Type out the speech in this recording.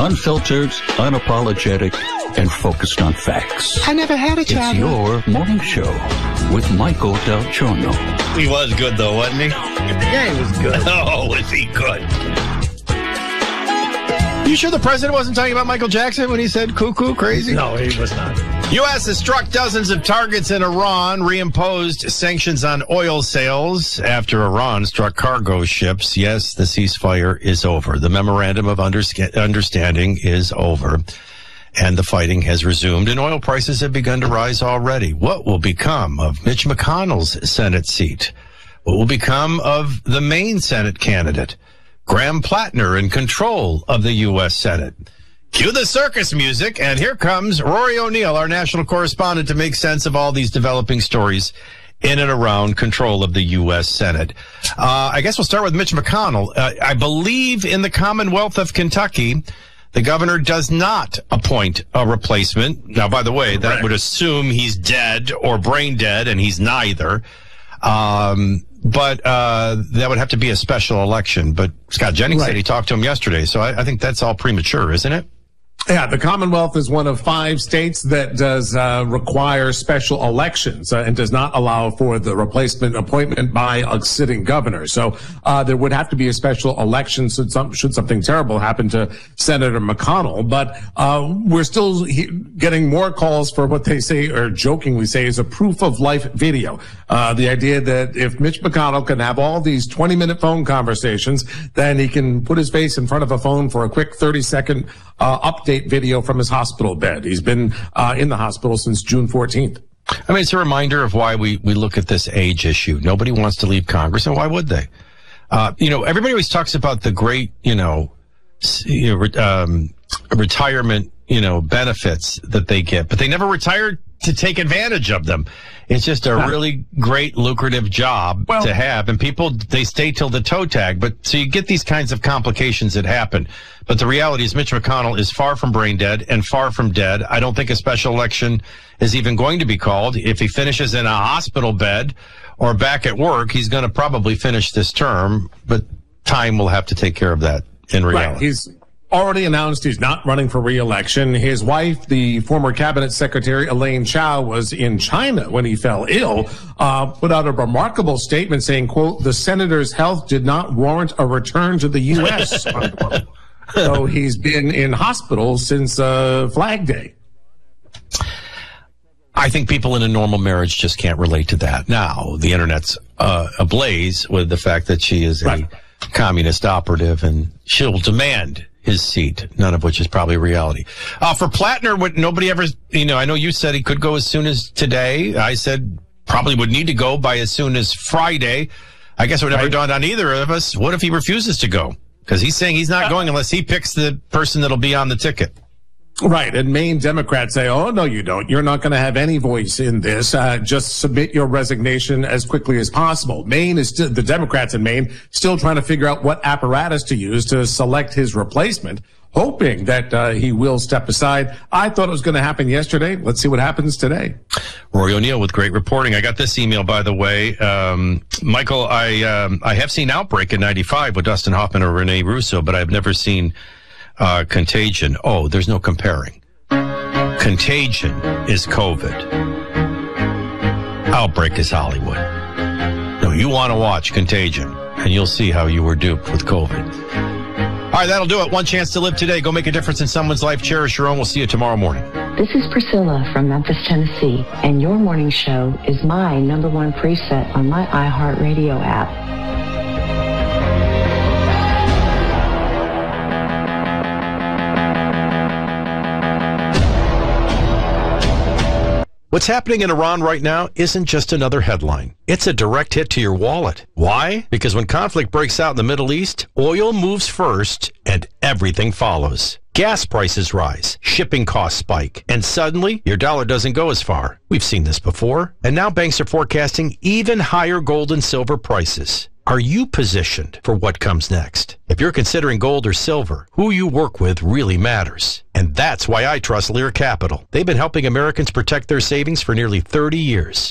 Unfiltered, unapologetic, and focused on facts. I never had a child. It's your morning show with Michael Del Giorno. He was good, though, wasn't he? Yeah, he was good. Oh, was he good? You sure the president wasn't talking about Michael Jackson when he said cuckoo crazy? No, he was not. U.S. has struck dozens of targets in Iran, reimposed sanctions on oil sales after Iran struck cargo ships. Yes, the ceasefire is over. The memorandum of understanding is over, and the fighting has resumed, and oil prices have begun to rise already. What will become of Mitch McConnell's Senate seat? What will become of the Maine Senate candidate? Graham Plattner in control of the U.S. Senate. Cue the circus music, and here comes Rory O'Neill, our national correspondent, to make sense of all these developing stories in and around control of the U.S. Senate. I guess we'll start with Mitch McConnell. I believe in the Commonwealth of Kentucky, the governor does not appoint a replacement. Now, by the way, that would assume he's dead or brain dead, and he's neither. But that would have to be a special election. But Scott Jennings said he talked to him yesterday, so I think that's all premature, isn't it? Yeah, the Commonwealth is one of 5 states that does require special elections and does not allow for the replacement appointment by a sitting governor. So there would have to be a special election should something terrible happen to Senator McConnell. But we're still getting more calls for what they say, or jokingly say, is a proof of life video. The idea that if Mitch McConnell can have all these 20-minute phone conversations, then he can put his face in front of a phone for a quick 30-second update video from his hospital bed. He's been in the hospital since June 14th. I mean, it's a reminder of why we look at this age issue. Nobody wants to leave Congress, and why would they? Everybody always talks about the great, retirement, benefits that they get, but they never retire to take advantage of them. It's just a really great, lucrative job to have, and people, they stay till the toe tag. But so you get these kinds of complications that happen. But the reality is Mitch McConnell is far from brain dead and far from dead. I don't think a special election is even going to be called. If he finishes in a hospital bed or back at work, he's going to probably finish this term, but time will have to take care of that in reality. Right. He's already announced he's not running for re-election. His wife, the former cabinet secretary Elaine Chao, was in China when he fell ill, put out a remarkable statement saying, quote, "The senator's health did not warrant a return to the U.S., unquote. So he's been in hospital since Flag Day. I think people in a normal marriage just can't relate to that. Now, the internet's ablaze with the fact that she is a communist operative, and she'll demand his seat, none of which is probably reality. For Plattner, nobody ever, I know you said he could go as soon as today. I said probably would need to go by as soon as Friday. I guess it never dawned on either of us. What if he refuses to go? Because he's saying he's not going unless he picks the person that'll be on the ticket. Right. And Maine Democrats say, oh, no, you don't. You're not going to have any voice in this. Just submit your resignation as quickly as possible. Maine is still, the Democrats in Maine still trying to figure out what apparatus to use to select his replacement, hoping that he will step aside. I thought it was going to happen yesterday. Let's see what happens today. Rory O'Neill with great reporting. I got this email, by the way. Michael, I have seen Outbreak in 95 with Dustin Hoffman or Rene Russo, but I've never seen Contagion. Oh, there's no comparing. Contagion is COVID. Outbreak is Hollywood. No, you want to watch Contagion, and you'll see how you were duped with COVID. All right, that'll do it. One chance to live today. Go make a difference in someone's life. Cherish your own. We'll see you tomorrow morning. This is Priscilla from Memphis, Tennessee, and your morning show is my #1 preset on my iHeartRadio app. What's happening in Iran right now isn't just another headline. It's a direct hit to your wallet. Why? Because when conflict breaks out in the Middle East, oil moves first and everything follows. Gas prices rise, shipping costs spike, and suddenly your dollar doesn't go as far. We've seen this before, and now banks are forecasting even higher gold and silver prices. Are you positioned for what comes next? If you're considering gold or silver, who you work with really matters. And that's why I trust Lear Capital. They've been helping Americans protect their savings for nearly 30 years.